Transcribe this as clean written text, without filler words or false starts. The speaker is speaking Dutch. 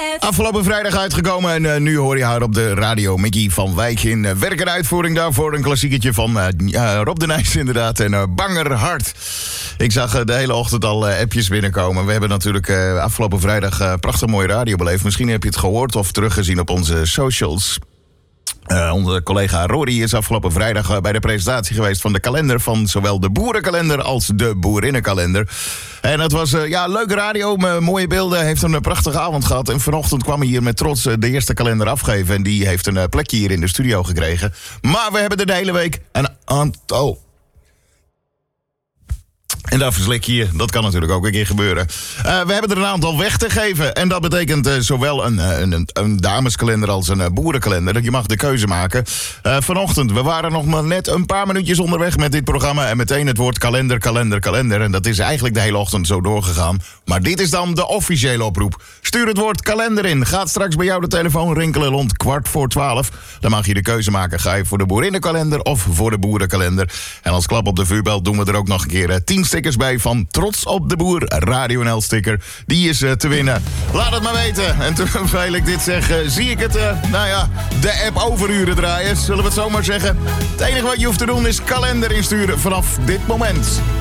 Afgelopen vrijdag uitgekomen en nu hoor je haar op de radio. Mickey van Wijk in werk en uitvoering daarvoor. Een klassieketje van Rob de Nijs inderdaad en Banger Hart. Ik zag de hele ochtend al appjes binnenkomen. We hebben natuurlijk afgelopen vrijdag prachtig mooie radio beleefd. Misschien heb je het gehoord of teruggezien op onze socials. Onze collega Rory is afgelopen vrijdag bij de presentatie geweest van de kalender van zowel de boerenkalender als de boerinnenkalender. En het was leuke radio, mooie beelden, heeft een prachtige avond gehad. En vanochtend kwam hij hier met trots de eerste kalender afgeven. En die heeft een plekje hier in de studio gekregen. Maar we hebben er de hele week een aantal. En dat verslik je. Dat kan natuurlijk ook een keer gebeuren. We hebben er een aantal weg te geven. En dat betekent zowel een dameskalender als een boerenkalender. Je mag de keuze maken. Vanochtend, we waren nog maar net een paar minuutjes onderweg met dit programma. En meteen het woord kalender. En dat is eigenlijk de hele ochtend zo doorgegaan. Maar dit is dan de officiële oproep. Stuur het woord kalender in. Gaat straks bij jou de telefoon rinkelen rond 11:15. Dan mag je de keuze maken. Ga je voor de boerinnenkalender of voor de boerenkalender? En als klap op de vuurbel doen we er ook nog een keer 10 stickers bij van Trots op de Boer, Radio NL sticker. Die is te winnen. Laat het maar weten. En terwijl ik dit zeg, zie ik het, de app overuren draaien. Zullen we het zo maar zeggen? Het enige wat je hoeft te doen is kalender insturen vanaf dit moment.